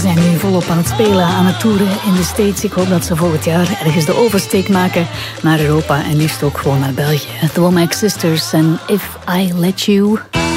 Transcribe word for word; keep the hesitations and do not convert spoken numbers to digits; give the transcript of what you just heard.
zijn nu volop aan het spelen, aan het toeren in de States. Ik hoop dat ze volgend jaar ergens de oversteek maken naar Europa en liefst ook gewoon naar België. The Womack Sisters en If I Let You.